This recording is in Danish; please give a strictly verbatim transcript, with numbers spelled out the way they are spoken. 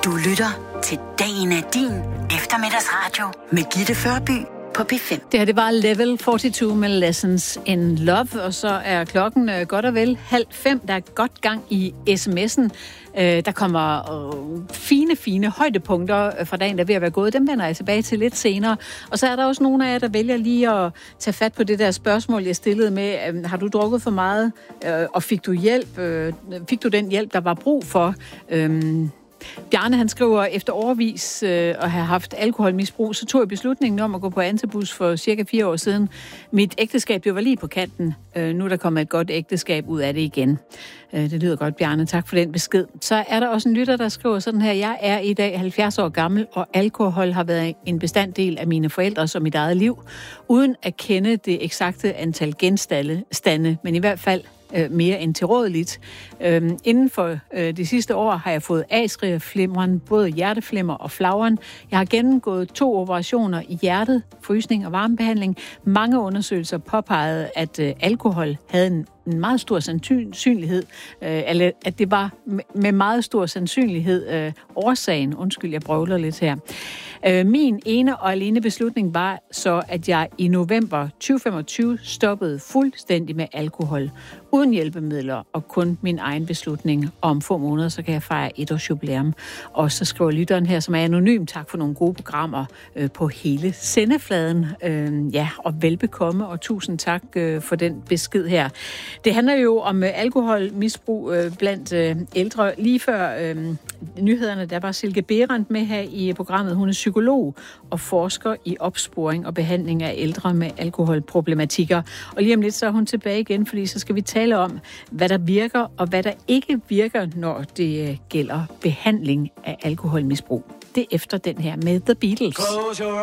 Du lytter til Dagen er din eftermiddagsradio med Gitte Førby på P fem. Det her, det var Level fireogfyrre med Lessons in Love, og så er klokken øh, godt og vel halv fem. Der er godt gang i sms'en. Øh, der kommer øh, fine, fine højdepunkter fra dagen, der er ved at være gået. Dem vender jeg tilbage til lidt senere. Og så er der også nogle af jer, der vælger lige at tage fat på det der spørgsmål, jeg stillede med, øh, har du drukket for meget, øh, og fik du hjælp? Øh, fik du den hjælp, der var brug for? Øh, Bjarne, han skriver, efter overvis øh, at have haft alkoholmisbrug, så tog jeg beslutningen om at gå på Antabus for cirka fire år siden. Mit ægteskab, det var lige på kanten. Øh, nu er der kommet et godt ægteskab ud af det igen. Øh, det lyder godt, Bjarne. Tak for den besked. Så er der også en lytter, der skriver sådan her. Jeg er i dag halvfjerds år gammel, og alkohol har været en bestanddel af mine forældres og mit eget liv, uden at kende det eksakte antal genstande, men i hvert fald mere end tilrådeligt. Øhm, inden for øh, de sidste år har jeg fået asriaflimren, både hjerteflimmer og flagren. Jeg har gennemgået to operationer i hjertet, frysning og varmebehandling. Mange undersøgelser påpegede, at øh, alkohol havde en en meget stor sandsynlighed, øh, eller at det var med meget stor sandsynlighed øh, årsagen. Undskyld, jeg brøvler lidt her. Øh, min ene og alene beslutning var så, at jeg i november tyve femogtyve stoppede fuldstændig med alkohol, uden hjælpemidler og kun min egen beslutning. Om få måneder, så kan jeg fejre et års jubilæum. Og så skriver lytteren her, som er anonym, tak for nogle gode programmer øh, på hele sendefladen. Øh, ja, og velbekomme, og tusind tak øh, for den besked her. Det handler jo om øh, alkoholmisbrug øh, blandt øh, ældre. Lige før øh, nyhederne, der var Silke Berendt med her i programmet. Hun er psykolog og forsker i opsporing og behandling af ældre med alkoholproblematikker. Og lige om lidt, så er hun tilbage igen, fordi så skal vi tale om, hvad der virker og hvad der ikke virker, når det øh, gælder behandling af alkoholmisbrug. Det er efter den her med The Beatles.